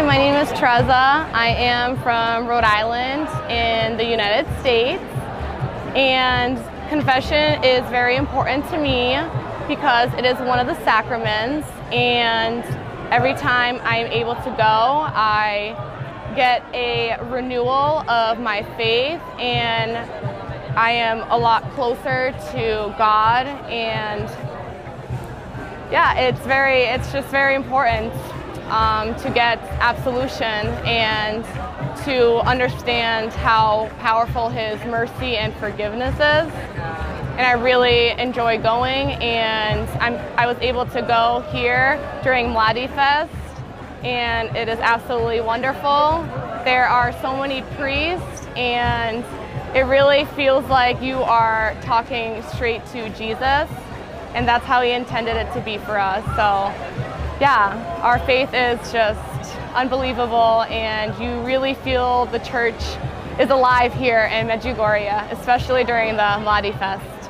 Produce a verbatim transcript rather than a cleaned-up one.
Hi, my name is Treza. I am from Rhode Island in the United States, and confession is very important to me because it is one of the sacraments, and every time I'm able to go, I get a renewal of my faith, and I am a lot closer to God, and yeah, it's very, it's just very important um, to get absolution and to understand how powerful His mercy and forgiveness is. And I really enjoy going, and I'm, I was able to go here during Mladi Fest, and it is absolutely wonderful. There are so many priests, and it really feels like you are talking straight to Jesus, and that's how He intended it to be for us. So yeah, our faith is just unbelievable, and you really feel the church is alive here in Medjugorje, especially during the Mladi Fest.